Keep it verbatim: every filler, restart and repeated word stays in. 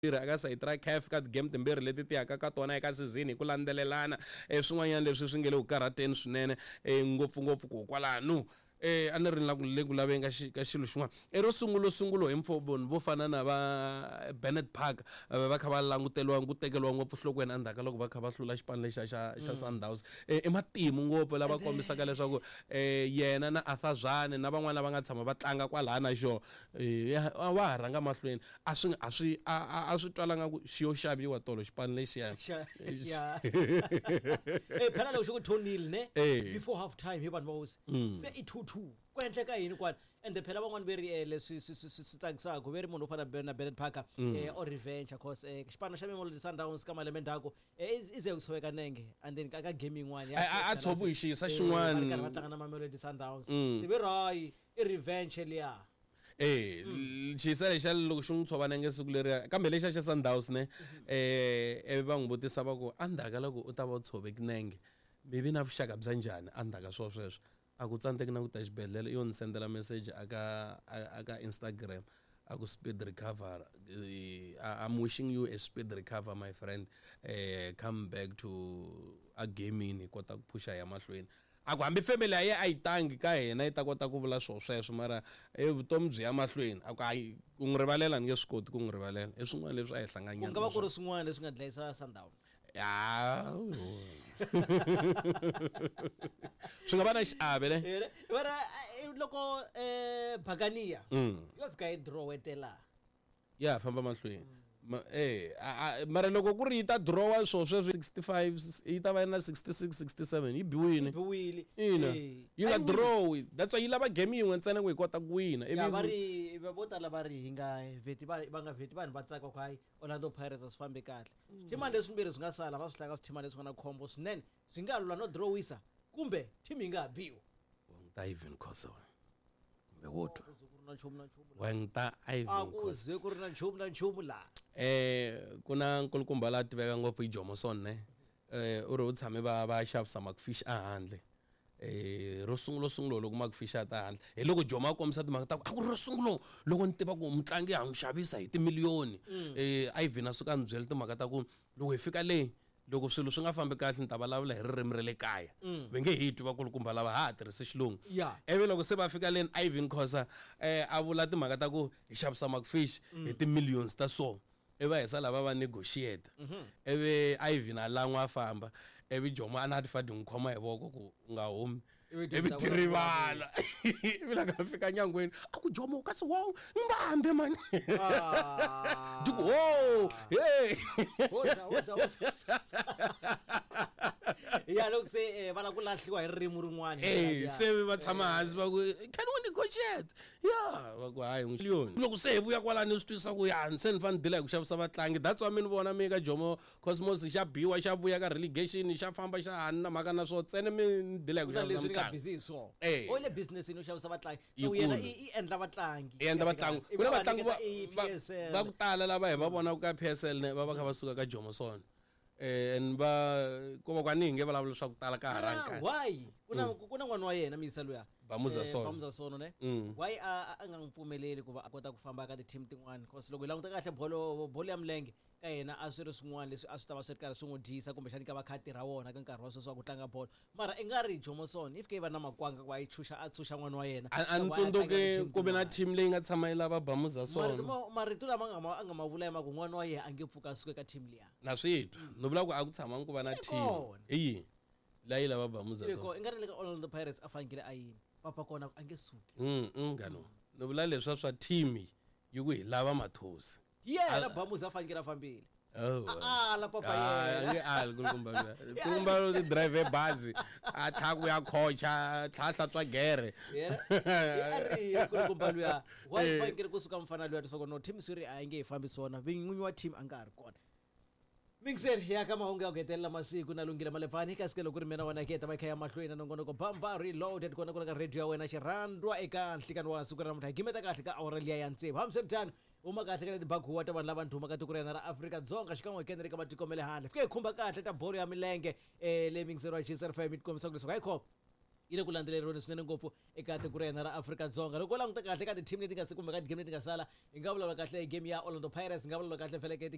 aka sa itra calf ka game timbirhi leti ti yaka ka tona eka season hi ku landzelelana eh swin'wanyana leswi swi nge le ku karhateni swinene eh ngopfungopfu ko kwalano eh a ni ri la ku le ku laveni ka ka xilo xin'wana e ro sungulo sungulo hi mfoboni vo fana na va Bernard Park va kha va languteliwa ku tekeliwa ngopfu nhlokweni endzhaku loko va kha va hlula xipano lexa xa xa Sundowns eh i matimu ngopfu lava kombisaka leswaku eh yena na Arthur Zwane na van'wana lava nga tshama va tlanga kwalana xo eh wa ha rhanga mahlweni a swi a swi a swi twalanga ku xiyo xaviwa tolo xipano lexiya ya eh phela lo xo ku tonil ne before half time he vanhu va se i two two kwenhle ka yini kwana and phela van'wana ve ri leswi swi tsakisaka ve ri munhu u fana na Bernard Parker eh or revenge cause eh xipano xa Mamelodi Sundowns ka malembe ndhaku eh ize kusoveka nenge and then ka game yin'wana a tshovuxisa xin'wana va tlanga na Mamelodi Sundowns se ve rai i revenge liya eh xisa lexa loko xi n'wi tshova nenge siku leri kambe lexa xa Sundowns ne eh e va n'wi vutisa va ku andhaka loko u ta va u tshoveki nenge maybe na vuxaka bya njhani andhaka swo sweswo aku tsandeki na ku ta xibedhlele yo ni sendela message aka aka Instagram aku speed recover I'm wishing you a speed recover my friend eh come back to a gaming kota ku pusha ya mahlweni aku hambi family ayi ayitangi ka hina yi ta kota ku vula swo sweswo mara e vutomi byi ya mahlweni aku ayi ku n'wi rivalela ni nge swi koti ku n'wi rivalela i swin'wana leswi a hi hlanganyana ku nga va ku ri swin'wana leswi nga dlayisa Sundowns ya swi nga va na xiave ne mara loko eh Bagania yo fika i draw wetela ya famba mahlweni eh mara loko ku ri yi ta draw swo sweswo sixty-five yi ta va na sixty-six sixty-seven yi biwile biwile ina yi nga draw that's why yi lava game yin'we ntsena ku yi kota ku wina ya va ri va botala va ri hinga veti va va nga veti vanhu va tsaka ku hayi Orlando Pirates swi fambe kahle xithimani leswimbirhi swi nga sala va swi hlanga swithimani leswi nga na khombo swinene swi nga lula no drawisa kumbe team yi nga biwa wangita even khosa kumbe wotho wangita even akuze ku ri na nchumu na nchumu la eh kuna nkulukumba la tiveka ngopfu hi Jomoson ne eh u ri u tshame va va xavisa Macfish a handle eh ro sungulo sungulo loko Macfish ata handle hi loko Joma a kombisa timhaka ta a ku ro sungulo loko ni tiva ku mutlangi a n'wi xavisa hi timiliyoni eh Ivan asuka ni byela timhaka ta ku loko hi fika le loko swilo swi nga fambi kahle ni ta vulavula hi ririmi ra le kaya ve nge hi twi vakulukumba lava ha tirhisa xilungu ivi loko se va fika le Ivan Khosa eh a vula timhaka ta ku hi xavisa Macfish hi timillions ta so eva hisa lava va negotiate eve Ivan alangwa famba evi Joma ana tifa dinkhoma hi voko ku nga humi evi tirivala vila ka fika nyangweni aku Joma ka se wow mbambe man duku oh hey hoza hoza hoza ya loko se va la ku lahliwa hi ririmi rin'wana eh se va tshama hansi va ku can we negotiate ya va ku hayi million loko se hi vuya kwala ni swi twisa ku ya se ni fane dila hi ku xavisa vatlangi that's why mina vona mi ka Jomo Cosmos xa biwa xa vuya ka relegation xa famba xa hani na mhaka na swo tsene mi dila hi ku xavisa vatlangi busy so o le business ni xavisa vatlangi so yena i endla vatlangi i endla vatlangi ku na vatlangi va ku tala lava hi va vona ka P S L ne va va kha va suka ka Jomoson eh and ba ko va kwaningi va lavula swa ku tala ka haranka why kuna kuna n'wana wa yena misa luya Bamuza Sono Bamuza Sono ne why a nga ngipfumeleli ku va a kota ku famba ka ti team tin'wana because loko hi languta kahle bolo bolo ya milenge ka yena a swi ri swin'wana leswi a swi ta va swi ri karhi swi n'wi dyisa kumbe xani ka va khati ra wona ka nkarhi wa sweswi wa ku tlanga bolo mara i nga ri Jomoson if ke va na makwanga ku a yi tshusha a tshusha n'wana wa yena a ntsundzuke ku ve na team leyi nga tshama yi lava Bamuza Sono marito lama a nga ma a nga ma vula hi maku n'wana wa yena a nge pfuka suke ka team liya na switwa no vula ku a ku tshama ku va na team iyi la yi lava Bamuza Sono i nga ri le ka Orlando Pirates a fangile a yini papa kona angesuki mm ngano no vula leswa swa team yi ku hi lava mathosi yeah la Bamuza afangela fambile oh ah la papa yena nge al kulumba kulumba lo drive bazi a thaku ya coacha tlhahla tswa gere yeah ari kulumba luya wa fangela kusuka mfana luya soko no team siri a nge ifambi sona vin'winyi wa team anga ri kona Mixer ya kama hunga uketela masiku na lungile malefani ka skelo kuri mena wana keta makhaya mahlweni na ngono ko bamba reloaded kona kona ka radio ya wena xirandwa eka nhlikani wa siku ra mutha gimeta kahle ka Aurelia ya ntsevu hamsemtani uma kahle ka tibaguwa ta vanhu lava ndhuma ka tiko ra Afrika Dzonga xikan'we kenere ka matiko mele handle fike khumba kahle ta bolo ya milenge eh le Mixer wa Chisar F M itkomisa ku leswi hayi khop ile ku landzeleriwa swinene ngopfu eka tiko ra hina ra Afrika Dzonga loko languta kahle ka ti team leti nga se kumbe ka ti game leti nga sala hi nga vulavula kahle game ya Orlando Pirates hi nga vulavula kahle feleke